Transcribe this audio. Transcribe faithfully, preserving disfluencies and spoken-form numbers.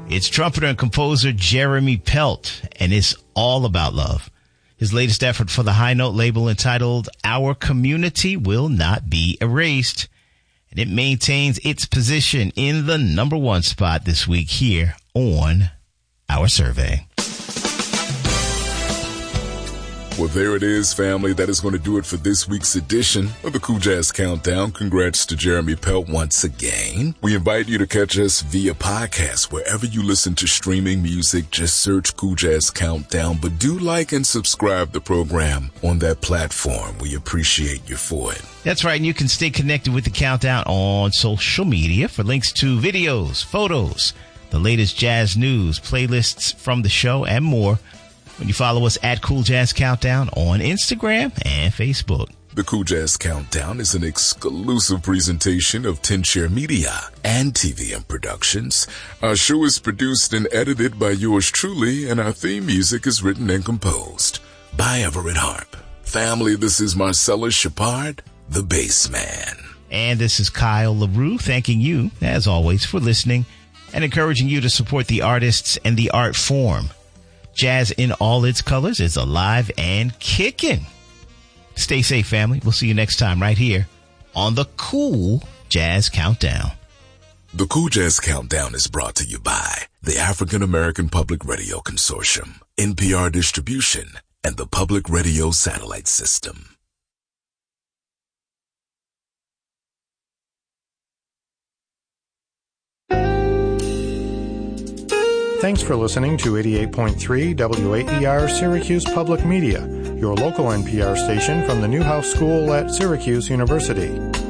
It's trumpeter and composer Jeremy Pelt, and it's all about love. His latest effort for the High Note label, entitled Our Community Will Not Be Erased, and it maintains its position in the number one spot this week here on Our Survey. Well, there it is, family. That is going to do it for this week's edition of the Cool Jazz Countdown. Congrats to Jeremy Pelt once again. We invite you to catch us via podcast wherever you listen to streaming music. Just search Cool Jazz Countdown, but do like and subscribe the program on that platform. We appreciate you for it. That's right, and you can stay connected with the Countdown on social media for links to videos, photos, the latest jazz news, playlists from the show, and more when you follow us at Cool Jazz Countdown on Instagram and Facebook. The Cool Jazz Countdown is an exclusive presentation of ten share Media and T V M Productions. Our show is produced and edited by yours truly, and our theme music is written and composed by Everett Harp. Family, this is Marcellus Shepard, the bass man. And this is Kyle LaRue, thanking you, as always, for listening and encouraging you to support the artists and the art form. Jazz in all its colors is alive and kicking. Stay safe, family. We'll see you next time right here on the Cool Jazz Countdown. The Cool Jazz Countdown is brought to you by the African American Public Radio Consortium, N P R Distribution, and the Public Radio Satellite System. Thanks for listening to eighty-eight point three W A E R Syracuse Public Media, your local N P R station from the Newhouse School at Syracuse University.